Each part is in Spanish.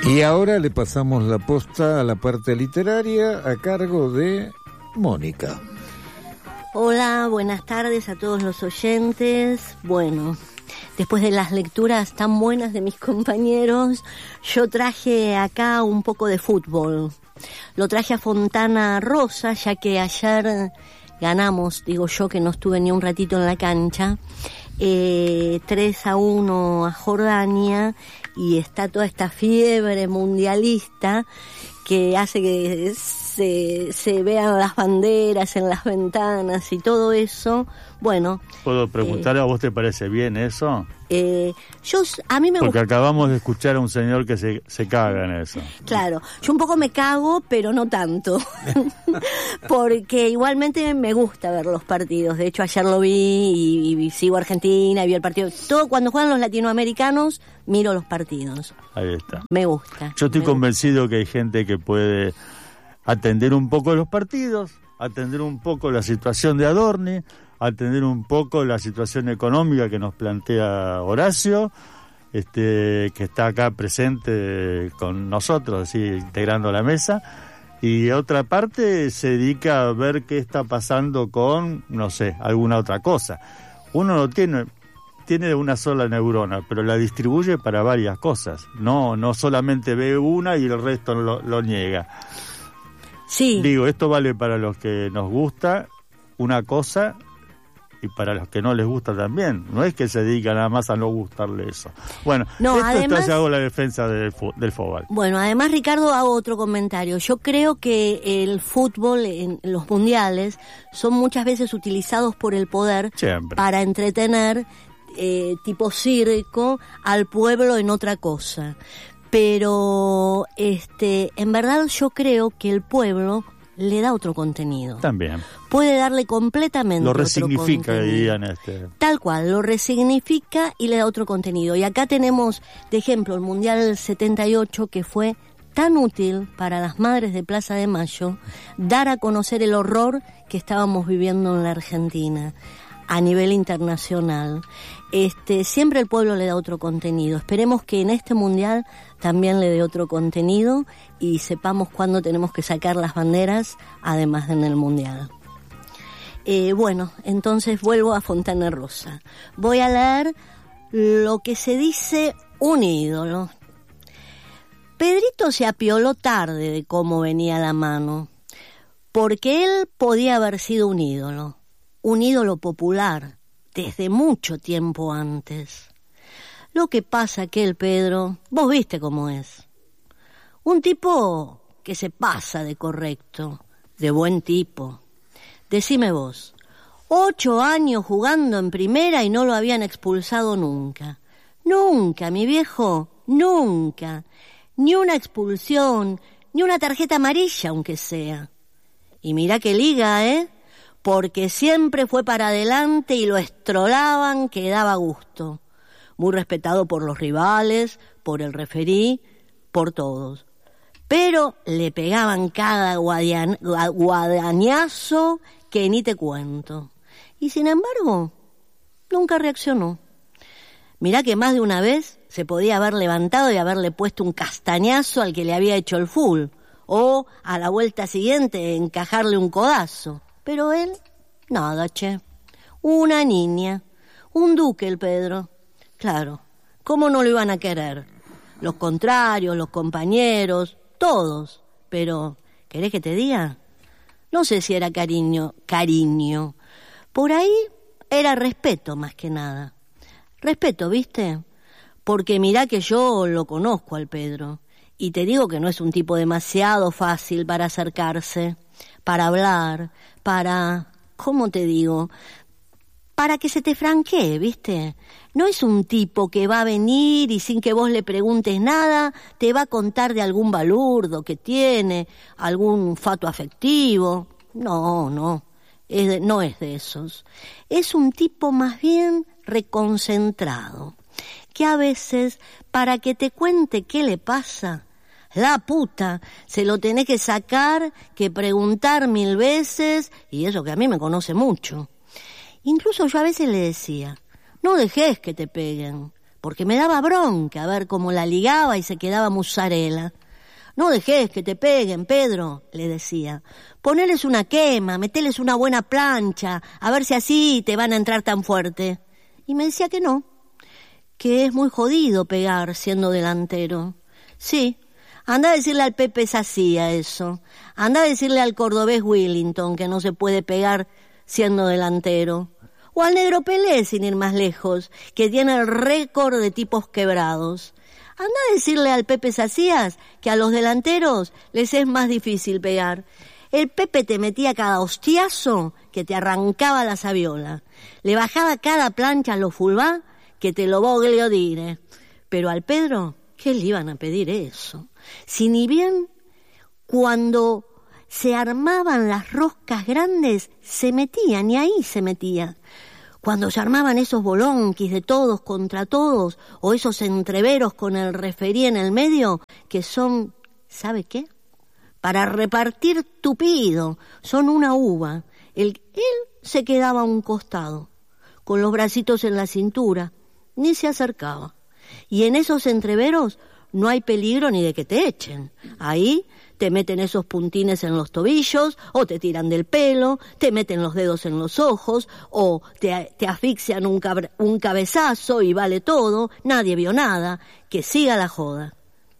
Y ahora le pasamos la posta a la parte literaria a cargo de Mónica. Hola, buenas tardes a todos los oyentes. Bueno, después de las lecturas tan buenas de mis compañeros, yo traje acá un poco de fútbol. Lo traje a Fontana Rosa, ya que ayer ganamos, digo yo que no estuve ni un ratito en la cancha, 3-1 a Jordania, y está toda esta fiebre mundialista que hace que se vean las banderas en las ventanas y todo eso. Bueno, ¿puedo preguntar a vos, te parece bien eso? A mí me Porque gusta. acabamos de escuchar a un señor que se caga en eso. Claro, yo un poco me cago, pero no tanto. Porque igualmente me gusta ver los partidos. De hecho, ayer lo vi y sigo a Argentina, y vi el partido. Todo cuando juegan los latinoamericanos, miro los partidos. Ahí está. Me gusta. Yo estoy convencido que hay gente que puede atender un poco los partidos, atender un poco la situación de Adorni, atender un poco la situación económica que nos plantea Horacio, que está acá presente con nosotros, así integrando la mesa, y otra parte se dedica a ver qué está pasando con, no sé, alguna otra cosa. Uno no tiene una sola neurona, pero la distribuye para varias cosas, no solamente ve una y el resto lo niega. Sí. Digo, esto vale para los que nos gusta una cosa y para los que no les gusta también. No es que se dedica nada más a no gustarle eso. Bueno, no, esto además, está, hago la defensa del fútbol. Bueno, además, Ricardo, hago otro comentario. Yo creo que el fútbol en los mundiales son muchas veces utilizados por el poder Siempre. para entretener, tipo circo, al pueblo en otra cosa. Pero en verdad yo creo que el pueblo le da otro contenido. También. Puede darle completamente lo otro resignifica, contenido. dirían Tal cual, lo resignifica y le da otro contenido. Y acá tenemos, de ejemplo, el Mundial del 78, que fue tan útil para las madres de Plaza de Mayo, dar a conocer el horror que estábamos viviendo en la Argentina a nivel internacional. Siempre el pueblo le da otro contenido. Esperemos que en este mundial también le dé otro contenido y sepamos cuándo tenemos que sacar las banderas, además de en el mundial. Bueno, entonces vuelvo a Fontana Rosa. Voy a leer lo que se dice un ídolo. Pedrito se apioló tarde de cómo venía la mano, porque él podía haber sido un ídolo popular, desde mucho tiempo antes. Lo que pasa que el Pedro, vos viste cómo es. Un tipo que se pasa de correcto, de buen tipo. Decime vos, 8 años jugando en primera y no lo habían expulsado nunca. Nunca, mi viejo, nunca. Ni una expulsión, ni una tarjeta amarilla, aunque sea. Y mirá qué liga, porque siempre fue para adelante y lo estrolaban que daba gusto. Muy respetado por los rivales, por el referí, por todos. Pero le pegaban cada guadañazo que ni te cuento. Y sin embargo, nunca reaccionó. Mirá que más de una vez se podía haber levantado y haberle puesto un castañazo al que le había hecho el full, o a la vuelta siguiente encajarle un codazo. Pero él, nada, che. Una niña, un duque el Pedro. Claro, ¿cómo no lo iban a querer? Los contrarios, los compañeros, todos. Pero, ¿querés que te diga? No sé si era cariño. Por ahí era respeto más que nada. Respeto, ¿viste? Porque mirá que yo lo conozco al Pedro. Y te digo que no es un tipo demasiado fácil para acercarse, para hablar, ¿cómo te digo? Para que se te franquee, ¿viste? No es un tipo que va a venir y sin que vos le preguntes nada, te va a contar de algún balurdo que tiene, algún fato afectivo. No, no es de esos. Es un tipo más bien reconcentrado, que a veces, para que te cuente qué le pasa, la puta, se lo tenés que sacar, que preguntar 1000 veces, y eso que a mí me conoce mucho. Incluso yo a veces le decía, no dejes que te peguen, porque me daba bronca ver cómo la ligaba y se quedaba musarela. No dejes que te peguen, Pedro, le decía. Poneles una quema, meteles una buena plancha, a ver si así te van a entrar tan fuerte. Y me decía que no, que es muy jodido pegar siendo delantero. Sí, anda a decirle al Pepe Sacía eso. Anda a decirle al cordobés Willington que no se puede pegar siendo delantero. O al negro Pelé, sin ir más lejos, que tiene el récord de tipos quebrados. Anda a decirle al Pepe Sacías que a los delanteros les es más difícil pegar. El Pepe te metía cada hostiazo que te arrancaba la sabiola. Le bajaba cada plancha a los fulbá que te lo voglio dire. Pero al Pedro, ¿qué le iban a pedir eso? Si ni bien cuando se armaban las roscas grandes se metía, ni ahí se metía. Cuando se armaban esos bolonquis de todos contra todos, o esos entreveros con el referí en el medio, que son, ¿sabe qué? Para repartir tupido, son una uva. Él se quedaba a un costado, con los bracitos en la cintura, ni se acercaba. Y en esos entreveros no hay peligro ni de que te echen. Ahí te meten esos puntines en los tobillos, o te tiran del pelo, te meten los dedos en los ojos, o te asfixian un cabezazo y vale todo, nadie vio nada, que siga la joda.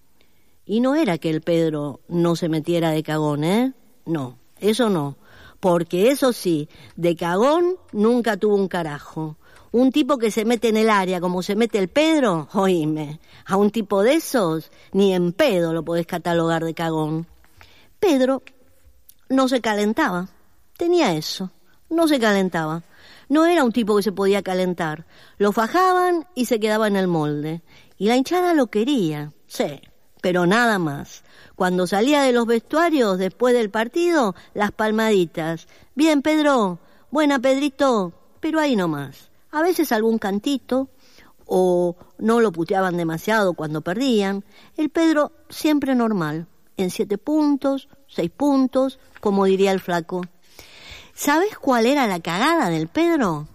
Y no era que el Pedro no se metiera de cagón, ¿eh? No, eso no, porque eso sí, de cagón nunca tuvo un carajo. Un tipo que se mete en el área como se mete el Pedro, oíme, a un tipo de esos ni en pedo lo podés catalogar de cagón. Pedro no se calentaba, tenía eso, no se calentaba. No era un tipo que se podía calentar, lo fajaban y se quedaba en el molde. Y la hinchada lo quería, sí, pero nada más. Cuando salía de los vestuarios después del partido, las palmaditas. Bien, Pedro, buena, Pedrito, pero ahí nomás. A veces algún cantito, o no lo puteaban demasiado cuando perdían. El Pedro siempre normal, en 7 puntos, 6 puntos, como diría el flaco. ¿Sabes cuál era la cagada del Pedro?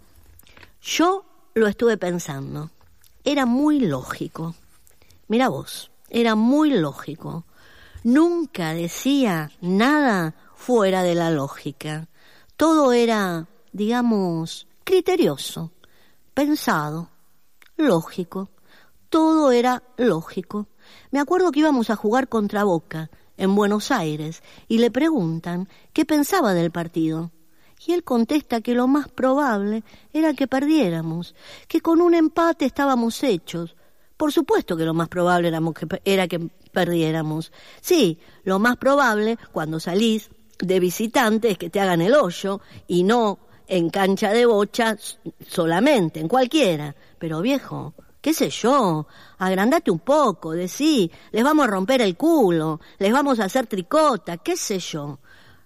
Yo lo estuve pensando. Era muy lógico. Mira vos, era muy lógico. Nunca decía nada fuera de la lógica. Todo era, digamos, criterioso. Pensado, lógico, todo era lógico. Me acuerdo que íbamos a jugar contra Boca, en Buenos Aires, y le preguntan qué pensaba del partido. Y él contesta que lo más probable era que perdiéramos, que con un empate estábamos hechos. Por supuesto que lo más probable era que perdiéramos. Sí, lo más probable cuando salís de visitante es que te hagan el hoyo y no en cancha de bocha solamente, en cualquiera. Pero viejo, qué sé yo, agrandate un poco, decí, les vamos a romper el culo, les vamos a hacer tricota, qué sé yo.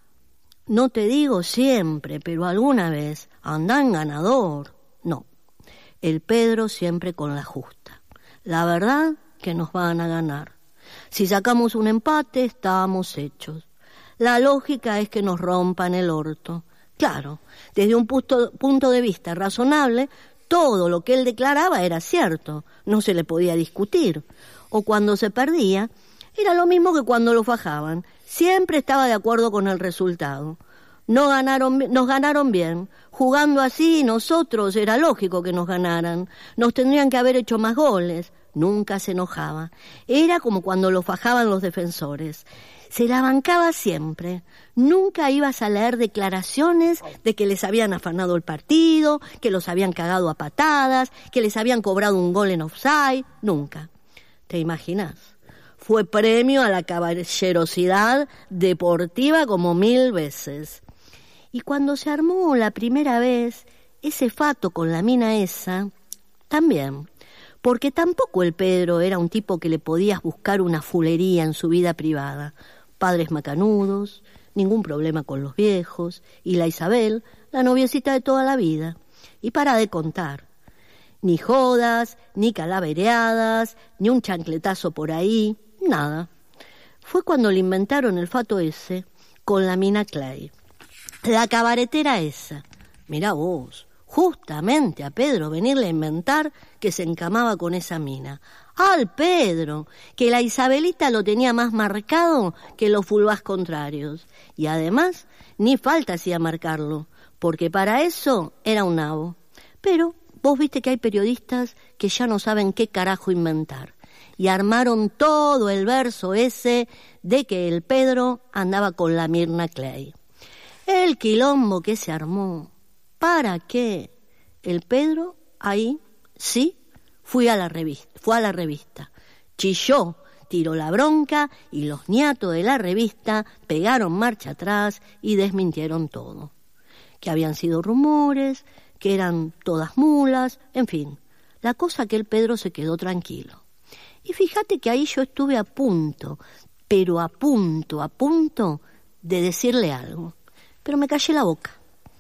No te digo siempre, pero alguna vez andá en ganador. No, el Pedro siempre con la justa. La verdad que nos van a ganar. Si sacamos un empate, estábamos hechos. La lógica es que nos rompan el orto. Claro, desde un punto de vista razonable, todo lo que él declaraba era cierto, no se le podía discutir. O cuando se perdía, era lo mismo que cuando lo fajaban, siempre estaba de acuerdo con el resultado. Nos ganaron bien, jugando así nosotros era lógico que nos ganaran, nos tendrían que haber hecho más goles, nunca se enojaba. Era como cuando lo fajaban los defensores. Se la bancaba siempre. Nunca ibas a leer declaraciones de que les habían afanado el partido, que los habían cagado a patadas, que les habían cobrado un gol en offside. Nunca. ¿Te imaginas? Fue premio a la caballerosidad deportiva como 1000 veces. Y cuando se armó la primera vez ese fato con la mina esa, también. Porque tampoco el Pedro era un tipo que le podías buscar una fulería en su vida privada. Padres macanudos, ningún problema con los viejos, y la Isabel, la noviecita de toda la vida. Y para de contar. Ni jodas, ni calavereadas, ni un chancletazo por ahí, nada. Fue cuando le inventaron el fato ese con la mina Clay. La cabaretera esa. Mirá vos, justamente a Pedro venirle a inventar que se encamaba con esa mina. Al Pedro, que la Isabelita lo tenía más marcado que los fulbás contrarios. Y además, ni falta hacía marcarlo, porque para eso era un nabo. Pero vos viste que hay periodistas que ya no saben qué carajo inventar. Y armaron todo el verso ese de que el Pedro andaba con la Mirna Clay. El quilombo que se armó. ¿Para qué? El Pedro, ahí, sí, fue a la revista. Chilló, tiró la bronca y los ñatos de la revista pegaron marcha atrás y desmintieron todo. Que habían sido rumores, que eran todas mulas, en fin. La cosa que el Pedro se quedó tranquilo. Y fíjate que ahí yo estuve a punto, pero a punto de decirle algo. Pero me callé la boca.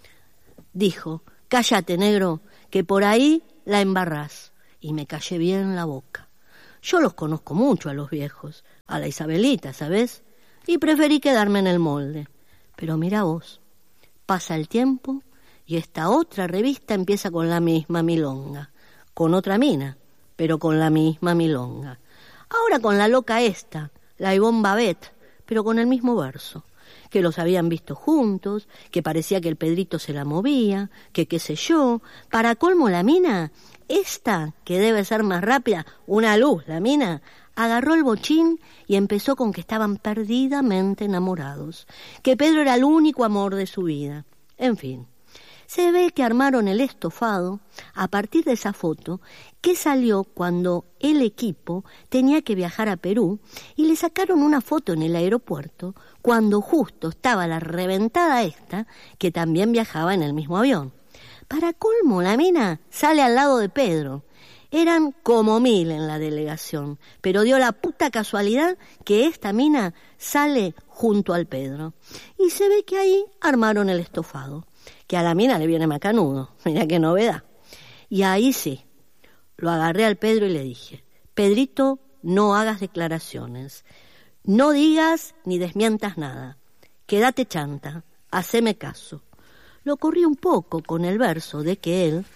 Dijo, cállate, negro, que por ahí la embarrás. Y me callé bien la boca. Yo los conozco mucho a los viejos, a la Isabelita, ¿sabés? Y preferí quedarme en el molde. Pero mira vos, pasa el tiempo y esta otra revista empieza con la misma milonga. Con otra mina, pero con la misma milonga. Ahora con la loca esta, la Ivonne Babet, pero con el mismo verso. Que los habían visto juntos, que parecía que el Pedrito se la movía, que qué sé yo. Para colmo la mina, esta, que debe ser más rápida, una luz la mina, agarró el bochín y empezó con que estaban perdidamente enamorados, que Pedro era el único amor de su vida. En fin, se ve que armaron el estofado a partir de esa foto que salió cuando el equipo tenía que viajar a Perú y le sacaron una foto en el aeropuerto cuando justo estaba la reventada esta que también viajaba en el mismo avión. Para colmo, la mina sale al lado de Pedro. Eran como 1000 en la delegación, pero dio la puta casualidad que esta mina sale junto al Pedro. Y se ve que ahí armaron el estofado, que a la mina le viene macanudo, mira qué novedad. Y ahí sí, lo agarré al Pedro y le dije, Pedrito, no hagas declaraciones, no digas ni desmientas nada, quédate chanta, haceme caso. Lo corrí un poco con el verso de que él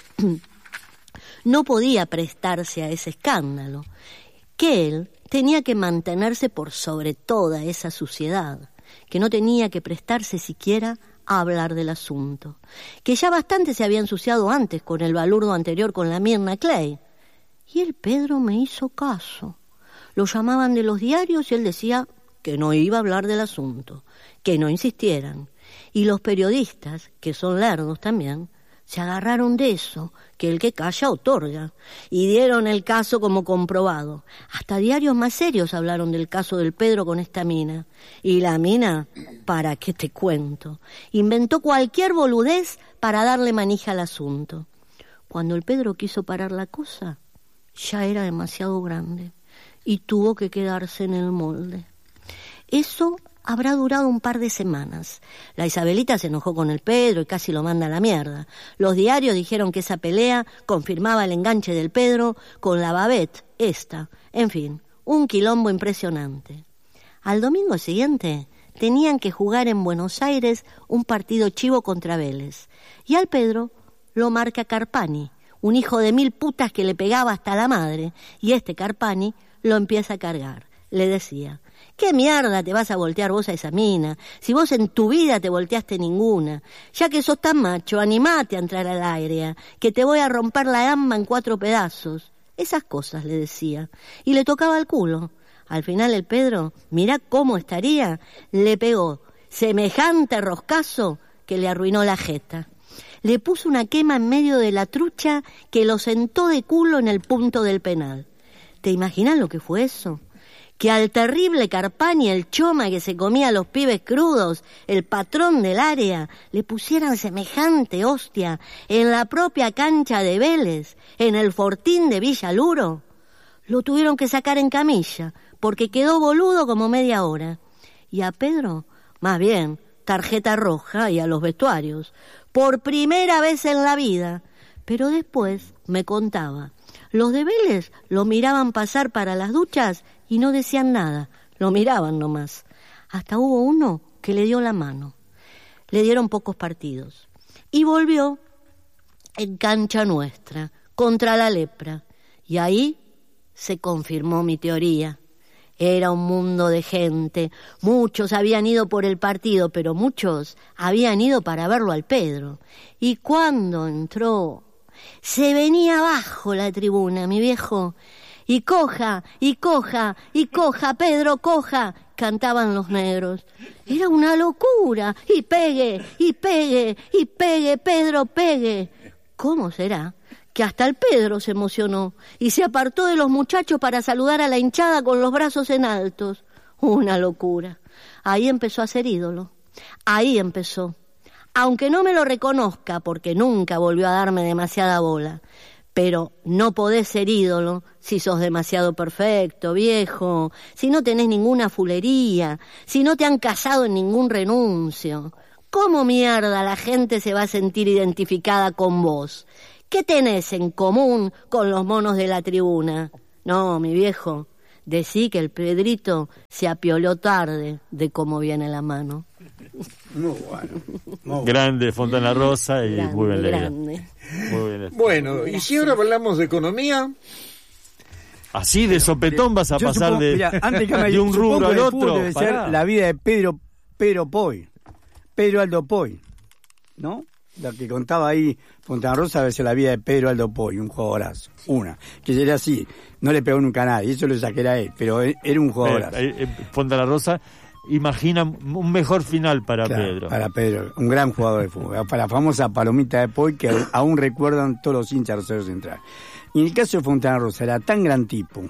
no podía prestarse a ese escándalo, que él tenía que mantenerse por sobre toda esa suciedad, que no tenía que prestarse siquiera a hablar del asunto, que ya bastante se había ensuciado antes con el balurdo anterior con la Mirna Clay. Y el Pedro me hizo caso. Lo llamaban de los diarios y él decía que no iba a hablar del asunto, que no insistieran. Y los periodistas, que son lerdos también, se agarraron de eso, que el que calla otorga, y dieron el caso como comprobado. Hasta diarios más serios hablaron del caso del Pedro con esta mina. Y la mina, ¿para qué te cuento? Inventó cualquier boludez para darle manija al asunto. Cuando el Pedro quiso parar la cosa, ya era demasiado grande, y tuvo que quedarse en el molde. Eso habrá durado un par de semanas. La Isabelita se enojó con el Pedro y casi lo manda a la mierda. Los diarios dijeron que esa pelea confirmaba el enganche del Pedro con la Babet, esta. En fin, un quilombo impresionante. Al domingo siguiente tenían que jugar en Buenos Aires un partido chivo contra Vélez. Y al Pedro lo marca Carpani, un hijo de 1000 putas que le pegaba hasta la madre. Y este Carpani lo empieza a cargar. Le decía, ¿qué mierda te vas a voltear vos a esa mina? Si vos en tu vida te volteaste ninguna. Ya que sos tan macho, animate a entrar al aire, que te voy a romper la gamba en 4 pedazos. Esas cosas le decía. Y le tocaba el culo. Al final el Pedro, mirá cómo estaría, le pegó semejante roscazo que le arruinó la jeta. Le puso una quema en medio de la trucha que lo sentó de culo en el punto del penal. ¿Te imaginas lo que fue eso? Que al terrible Carpani, el choma que se comía a los pibes crudos, el patrón del área, le pusieran semejante hostia en la propia cancha de Vélez, en el Fortín de Villaluro. Lo tuvieron que sacar en camilla, porque quedó boludo como media hora. Y a Pedro, más bien, tarjeta roja y a los vestuarios, por primera vez en la vida. Pero después me contaba, los de Vélez lo miraban pasar para las duchas y no decían nada, lo miraban nomás. Hasta hubo uno que le dio la mano. Le dieron pocos partidos. Y volvió en cancha nuestra, contra la lepra. Y ahí se confirmó mi teoría. Era un mundo de gente. Muchos habían ido por el partido, pero muchos habían ido para verlo al Pedro. Y cuando entró, se venía abajo la tribuna, mi viejo. Y coja, y coja, y coja, Pedro, coja, cantaban los negros. Era una locura. Y pegue, y pegue, y pegue, Pedro, pegue. ¿Cómo será que hasta el Pedro se emocionó y se apartó de los muchachos para saludar a la hinchada con los brazos en altos? Una locura. Ahí empezó a ser ídolo. Ahí empezó. Aunque no me lo reconozca, porque nunca volvió a darme demasiada bola. Pero no podés ser ídolo si sos demasiado perfecto, viejo, si no tenés ninguna fulería, si no te han casado en ningún renuncio. ¿Cómo mierda la gente se va a sentir identificada con vos? ¿Qué tenés en común con los monos de la tribuna? No, mi viejo, decí que el Pedrito se apioló tarde de cómo viene la mano. Muy bueno. Muy grande Fontana Rosa y Grande, muy bien leído. grande. Muy bien. Bueno, y si ahora hablamos de economía, Así de sopetón vas a Yo pasar supongo- de, mirá, antes que me- de un supongo rubro que al el fútbol otro. debe ser Pará. la vida de Pedro Poi, Pedro Aldo Poi, ¿no? La que contaba ahí Fontana Rosa debe ser la vida de Pedro Aldo Poi, un jugadorazo. Una, que sería así, no le pegó nunca a nadie, eso lo exagera él, pero era un jugadorazo. Fontana Rosa imagina un mejor final para Claro, Pedro. Para Pedro, un gran jugador de fútbol. Para la famosa palomita de Poi que aún recuerdan todos los hinchas de Rosario Central. Y en el caso de Fontana Rosa, era tan gran tipo.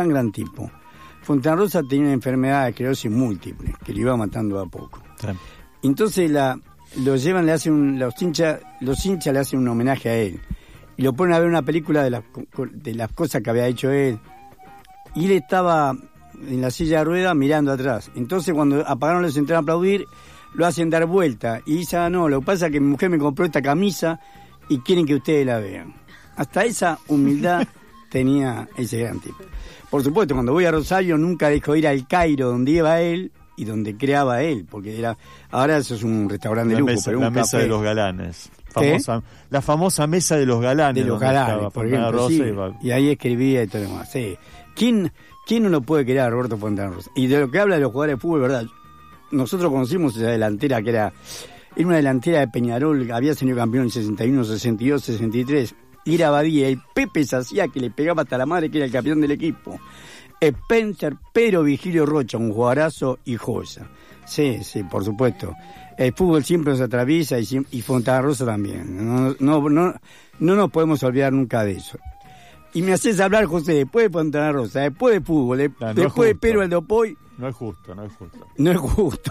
Fontana Rosa tenía una enfermedad de esclerosis múltiple, que lo iba matando a poco. Sí. Entonces lo llevan, los hinchas le hacen un homenaje a él. Y lo ponen a ver una película de las cosas que había hecho él. Y él estaba en la silla de ruedas mirando atrás. Entonces cuando apagaron los entraron a aplaudir, lo hacen dar vuelta. Y dice, no, lo que pasa es que mi mujer me compró esta camisa y quieren que ustedes la vean. Hasta esa humildad tenía ese gran tipo. Por supuesto, cuando voy a Rosario nunca dejo ir al Cairo donde iba él y donde creaba él, porque ahora eso es un restaurante de La lujo, mesa, pero la un mesa café. de los galanes. ¿Qué? La famosa mesa de los galanes. De los donde galanes, estaba por Fontana ejemplo, Rosa sí. Y ahí escribía y todo lo demás. Sí. ¿Quién no lo puede querer a Roberto Fontana Rosa? Y de lo que habla de los jugadores de fútbol, ¿verdad? Nosotros conocimos esa delantera que era una delantera de Peñarol, había sido campeón en 61, 62, 63. Y era Badía, el Pepe Sacía, que le pegaba hasta la madre, que era el campeón del equipo. Spencer, pero Vigilio Rocha, un jugadorazo y Joya. Sí, por supuesto. El fútbol siempre nos atraviesa y Fontana Rosa también. No nos podemos olvidar nunca de eso. Y me haces hablar, José, después de Fontana Rosa, después de fútbol, después de Pedro Aldo Poi. No es justo. No es justo. No es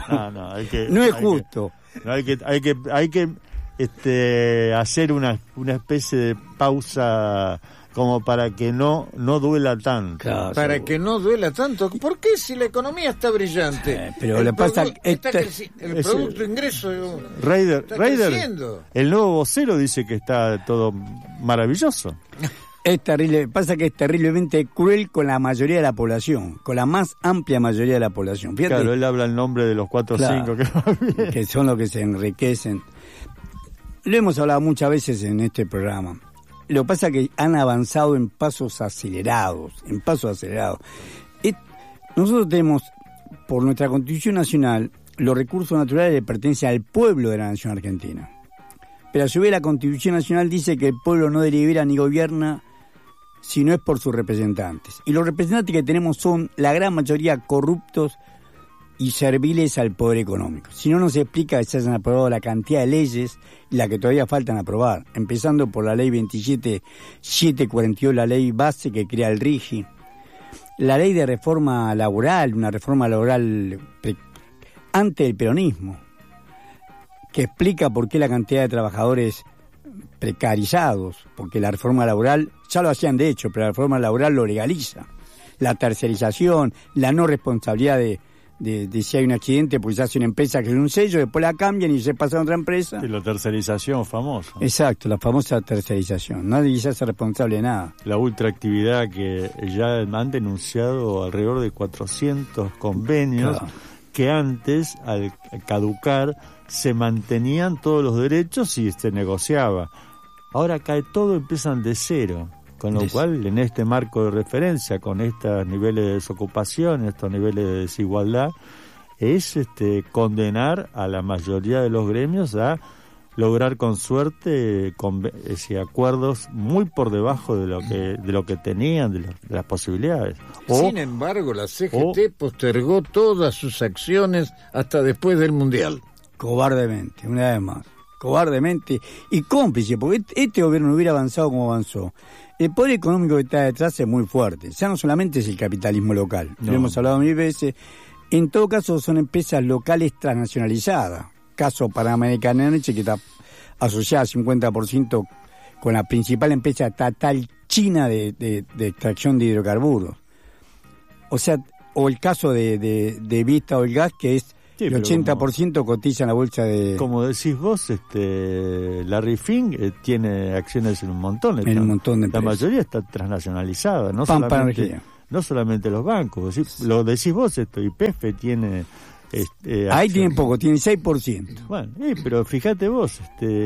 justo. Hay que hacer una especie de pausa como para que no duela tanto. Claro, para seguro. que no duela tanto. ¿Por qué si la economía está brillante? Pero le pasa el Producto Ingreso Raider, está creciendo. el nuevo vocero dice que está todo maravilloso. Es terrible, pasa que es terriblemente cruel con la mayoría de la población, con la más amplia mayoría de la población. Fíjate, Claro, él habla el nombre de los 4 o Claro. 5 que va bien. que son los que se enriquecen. Lo hemos hablado muchas veces en este programa. Lo que pasa es que han avanzado en pasos acelerados. Nosotros tenemos, por nuestra Constitución Nacional, los recursos naturales le pertenecen al pueblo de la nación argentina. Pero a su vez la Constitución Nacional dice que el pueblo no delibera ni gobierna si no es por sus representantes. Y los representantes que tenemos son la gran mayoría corruptos y serviles al poder económico. Si no nos explica que se hayan aprobado la cantidad de leyes y la que todavía faltan aprobar, empezando por la ley 27742, la ley base que crea el RIGI, la ley de reforma laboral, una reforma laboral antes del peronismo, que explica por qué la cantidad de trabajadores precarizados, porque la reforma laboral, ya lo hacían de hecho, pero la reforma laboral lo legaliza. La tercerización, la no responsabilidad de si hay un accidente, pues hace una empresa que es un sello, después la cambian y se pasa a otra empresa. Sí, la tercerización famosa. Exacto, la famosa tercerización. Nadie se hace responsable de nada. La ultraactividad que ya han denunciado alrededor de 400 convenios, Claro. que antes, al caducar, se mantenían todos los derechos y se negociaba. Ahora cae todo, empiezan de cero. Con lo cual, en este marco de referencia, con estos niveles de desocupación, estos niveles de desigualdad, es condenar a la mayoría de los gremios a lograr con suerte acuerdos muy por debajo de lo que tenían, de las posibilidades. Sin embargo, la CGT postergó todas sus acciones hasta después del Mundial. Cobardemente, una vez más. Cobardemente y cómplice, porque este gobierno no hubiera avanzado como avanzó. El poder económico que está detrás es muy fuerte. Ya no solamente es el capitalismo local, lo hemos hablado mil veces. En todo caso son empresas locales transnacionalizadas. Caso Panamericana Energy, que está asociada 50% con la principal empresa estatal china de extracción de hidrocarburos. O sea, o el caso de Vista Oil Gas, que es el 80% cotiza en la bolsa de... Como decís vos, Larry Fink tiene acciones en un montón de empresas. La mayoría está transnacionalizada, no solamente los bancos. Lo decís vos, YPF tiene... ahí tienen poco, tienen 6%. Bueno, pero fíjate vos,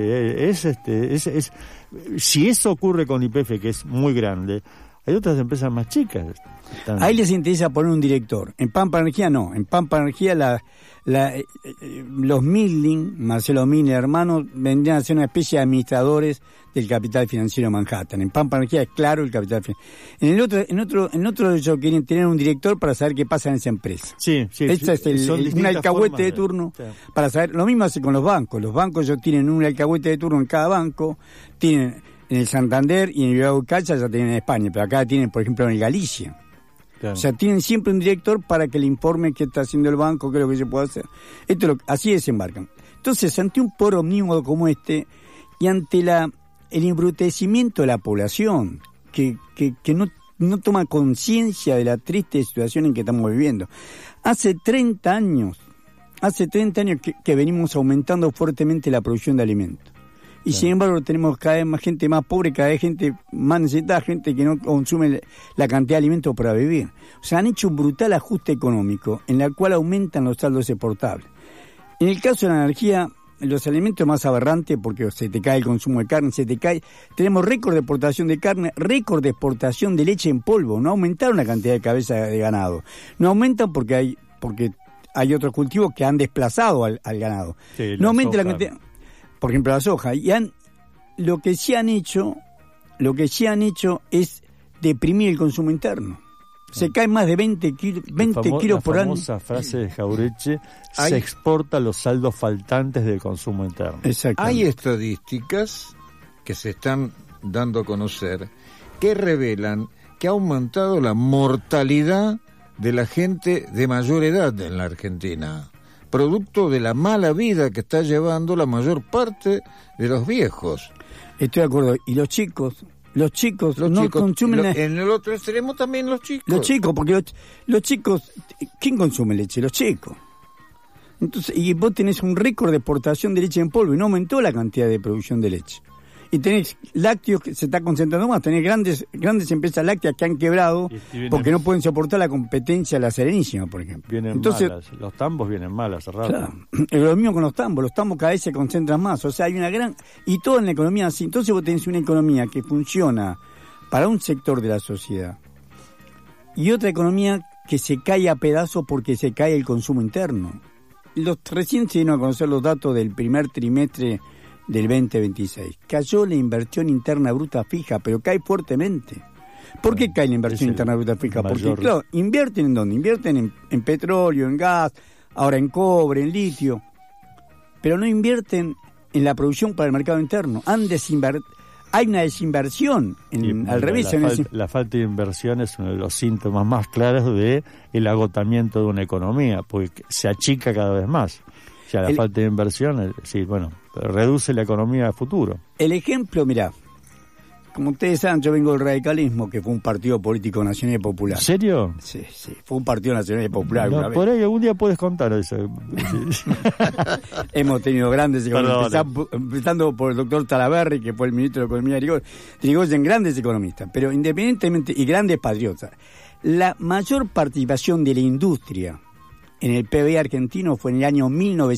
si eso ocurre con YPF, que es muy grande, hay otras empresas más chicas. Ahí les interesa poner un director. En Pampa Energía no. En Pampa Energía los Milling, Marcelo Milling, hermanos, vendrían a ser una especie de administradores del capital financiero de Manhattan. En Pampa Energía es claro el capital financiero. En otro ellos quieren tener un director para saber qué pasa en esa empresa. Sí. Este es un alcahuete de turno para saber. Lo mismo hace con los bancos. Los bancos ellos tienen un alcahuete de turno en cada banco. Tienen en el Santander y en el Bilbao Cacha ya tienen en España, pero acá tienen, por ejemplo, en el Galicia. Claro. O sea, tienen siempre un director para que le informe qué está haciendo el banco, qué es lo que se puede hacer. Así desembarcan. Entonces, ante un poder omnímodo como este, y ante el embrutecimiento de la población, que no toma conciencia de la triste situación en que estamos viviendo. Hace 30 años que venimos aumentando fuertemente la producción de alimentos. Y sin embargo tenemos cada vez más gente más pobre, cada vez gente más necesitada, gente que no consume la cantidad de alimentos para vivir. O sea, han hecho un brutal ajuste económico en el cual aumentan los saldos exportables. En el caso de la energía, los alimentos más aberrantes, porque se te cae el consumo de carne, tenemos récord de exportación de carne, récord de exportación de leche en polvo. No aumentaron la cantidad de cabezas de ganado. No aumentan porque hay otros cultivos que han desplazado al ganado. Sí, no aumenta la cantidad... Por ejemplo, la soja. Lo que sí han hecho es deprimir el consumo interno. Se cae más de 20 kilos por año. La famosa frase de Jauretche, se exporta los saldos faltantes del consumo interno. Hay estadísticas que se están dando a conocer que revelan que ha aumentado la mortalidad de la gente de mayor edad en la Argentina, producto de la mala vida que está llevando la mayor parte de los viejos. Estoy de acuerdo. Y los chicos consumen... En el otro extremo también los chicos. Los chicos, porque los chicos... ¿Quién consume leche? Los chicos. Entonces, y vos tenés un récord de exportación de leche en polvo y no aumentó la cantidad de producción de leche. Y tenés lácteos que se está concentrando más, tenés grandes empresas lácteas que han quebrado porque no pueden soportar la competencia de la Serenísima, por ejemplo. Entonces, malas, los tambos vienen malas, cerrados. Claro, lo mismo con los tambos cada vez se concentran más, o sea, hay una gran... Y todo en la economía así, entonces vos tenés una economía que funciona para un sector de la sociedad y otra economía que se cae a pedazos porque se cae el consumo interno. Recién se dieron a conocer los datos del primer trimestre del 2026. Cayó la inversión interna bruta fija, pero cae fuertemente. ¿Por qué cae la inversión interna bruta fija? Porque, claro, ¿invierten en dónde? Invierten en petróleo, en gas, ahora en cobre, en litio, pero no invierten en la producción para el mercado interno. Hay una desinversión, al revés. La falta de inversión es uno de los síntomas más claros de el agotamiento de una economía, porque se achica cada vez más. O sea, la falta de inversión, reduce la economía a futuro. El ejemplo, mirá, como ustedes saben, yo vengo del radicalismo, que fue un partido político nacional y popular. ¿En serio? Sí, fue un partido nacional y popular. No, por ahí algún día puedes contar eso. Hemos tenido grandes economistas, empezando por el doctor Talaverri, que fue el ministro de Economía de Irigoyen, grandes economistas, pero independientemente, y grandes patriotas. La mayor participación de la industria en el PBI argentino fue en el año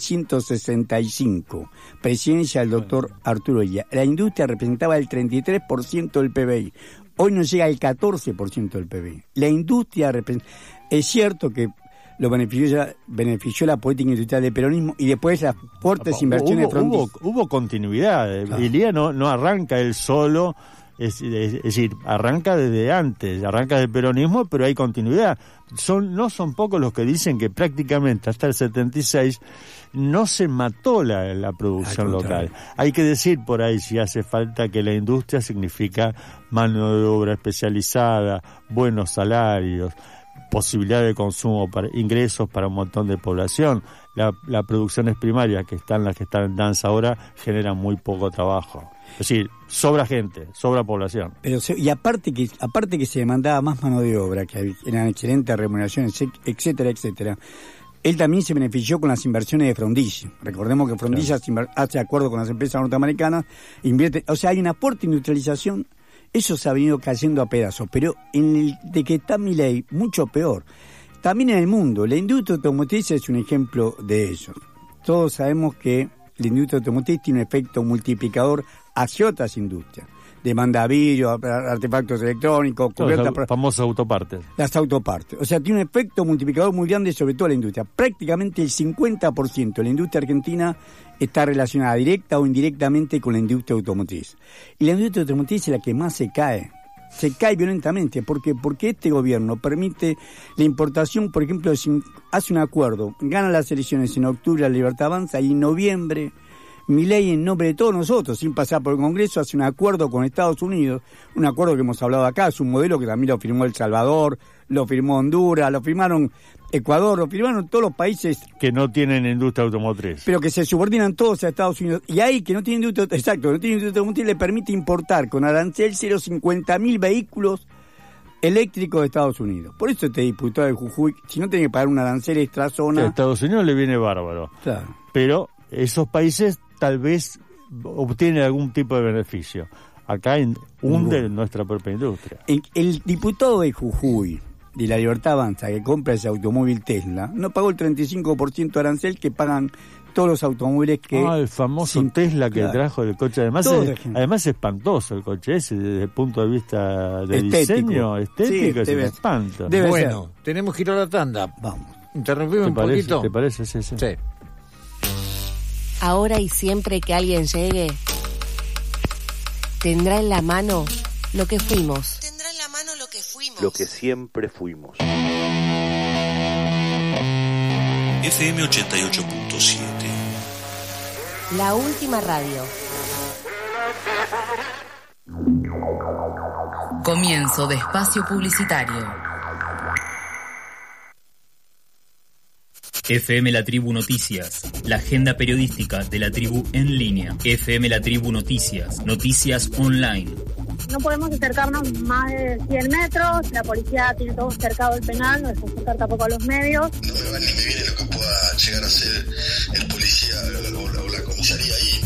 1965, presidencia del doctor Arturo Illia. La industria representaba el 33% del PBI. Hoy no llega al 14% del PBI. La industria es cierto que lo benefició la política industrial del peronismo y después las fuertes inversiones de Frondizi. Hubo continuidad. Claro. Illia no arranca él solo, es decir, arranca desde antes, arranca del peronismo, pero hay continuidad. No son pocos los que dicen que prácticamente hasta el 76 no se mató la producción local. Hay que decir por ahí, si hace falta, que la industria significa mano de obra especializada, buenos salarios, posibilidad de consumo, ingresos para un montón de población. Las producciones primarias las que están en danza ahora generan muy poco trabajo. Es decir, sobra gente, sobra población. Pero aparte que se demandaba más mano de obra, que eran excelentes remuneraciones, etcétera, etcétera. Él también se benefició con las inversiones de Frondizi. Recordemos que Frondizi hace acuerdo con las empresas norteamericanas, invierte, o sea, hay una fuerte industrialización. Eso se ha venido cayendo a pedazos, pero de que está Milei, mucho peor. También en el mundo, la industria automotriz es un ejemplo de eso. Todos sabemos que la industria automotriz tiene un efecto multiplicador hacia otras industrias. Demanda vidrio, artefactos electrónicos, cubiertas, las famosas autopartes. Las autopartes. O sea, tiene un efecto multiplicador muy grande sobre toda la industria. Prácticamente el 50% de la industria argentina está relacionada directa o indirectamente con la industria automotriz. Y la industria automotriz es la que más se cae violentamente. ¿Por qué? Porque este gobierno permite la importación, por ejemplo, hace un acuerdo, gana las elecciones en octubre, la Libertad Avanza, y en noviembre Milei, en nombre de todos nosotros, sin pasar por el Congreso, hace un acuerdo con Estados Unidos, un acuerdo que hemos hablado acá, es un modelo que también lo firmó El Salvador, lo firmó Honduras, lo firmaron Ecuador, lo firmaron todos los países que no tienen industria automotriz, pero que se subordinan todos a Estados Unidos, y ahí que no tienen industria automotriz le permite importar con arancel 50.000 vehículos eléctricos de Estados Unidos. Por eso este diputado de Jujuy, si no tiene que pagar un arancel extra zona, a Estados Unidos le viene bárbaro. Claro. Pero esos países tal vez obtienen algún tipo de beneficio. Acá hunde nuestra propia industria. El diputado de Jujuy, de la Libertad Avanza, que compra ese automóvil Tesla, no pagó el 35% de arancel que pagan todos los automóviles que... el famoso Tesla que trajo el coche. Además es espantoso el coche ese, desde el punto de vista de diseño estético, es un espanto. Bueno, tenemos que ir a la tanda. Vamos. Interrumpimos un poquito. ¿Te parece? Sí. Ahora y siempre que alguien llegue, tendrá en la mano lo que fuimos. Tendrá en la mano lo que fuimos. Lo que siempre fuimos. FM 88.7. La última radio. Comienzo de espacio publicitario. FM La Tribu Noticias, la agenda periodística de la tribu en línea. FM La Tribu Noticias, noticias online. No podemos acercarnos más de 100 metros, la policía tiene todo cercado el penal, no dejamos acercar tampoco a los medios. No me va ni me viene lo que pueda llegar a ser el policía o la comisaría ahí.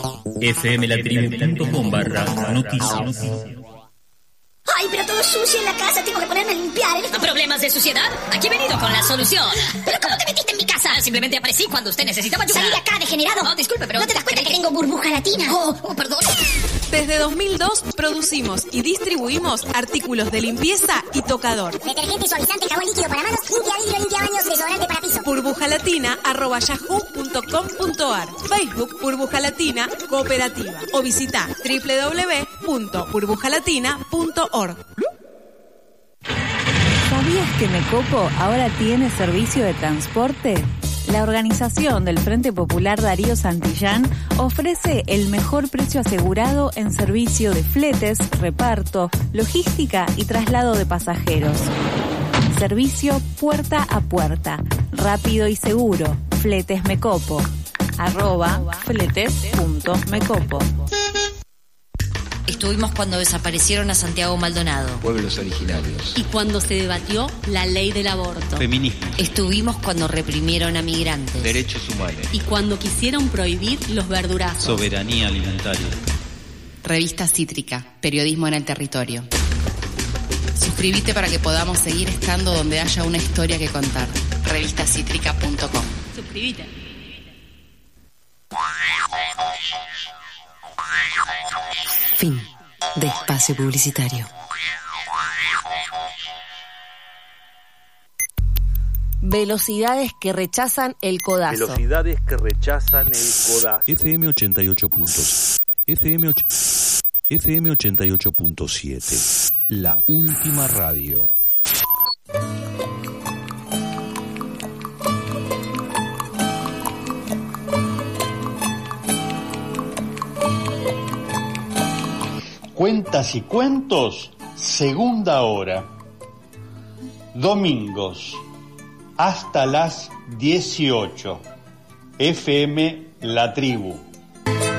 fmlatribu.com/noticias. ¡Ay, pero todo es sucio en la casa! Tengo que ponerme a limpiar. ¿Problemas de suciedad? Aquí he venido con la solución. ¿Pero cómo te metiste en mi casa? Simplemente aparecí cuando usted necesitaba ayuda. ¡Salí de acá, degenerado! No, disculpe, pero... ¿No te das cuenta que tengo burbuja latina? Perdón. Desde 2002 producimos y distribuimos artículos de limpieza y tocador. Detergente, suavizante, jabón líquido para manos, limpia vidrio, limpia baños, desodorante para piso. burbujalatina@yahoo.com.ar. Facebook Burbuja Latina Cooperativa. O visita www.burbujalatina.org. ¿Sabías que Mecopo ahora tiene servicio de transporte? La organización del Frente Popular Darío Santillán ofrece el mejor precio asegurado en servicio de fletes, reparto, logística y traslado de pasajeros. Servicio puerta a puerta, rápido y seguro. Fletes Mecopo. @fletes.mecopo. Estuvimos cuando desaparecieron a Santiago Maldonado. Pueblos originarios. Y cuando se debatió la ley del aborto. Feminismo. Estuvimos cuando reprimieron a migrantes. Derechos humanos. Y cuando quisieron prohibir los verdurazos. Soberanía alimentaria. Revista Cítrica. Periodismo en el territorio. Suscríbete para que podamos seguir estando donde haya una historia que contar. Revistacítrica.com. Suscríbete. Fin de espacio publicitario. Velocidades que rechazan el codazo. Velocidades que rechazan el codazo. FM 88 puntos. FM 88.7. La última radio. Cuentas y cuentos, segunda hora. Domingos, hasta las 18. FM La Tribu.